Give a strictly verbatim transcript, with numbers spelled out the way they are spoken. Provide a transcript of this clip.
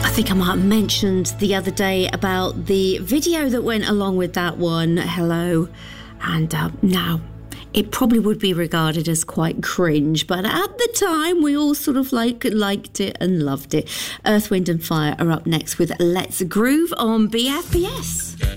I think I might have mentioned the other day about the video that went along with that one, Hello, and uh, now it probably would be regarded as quite cringe, but at the time we all sort of like liked it and loved it. Earth, Wind and Fire are up next with Let's Groove on B F B S.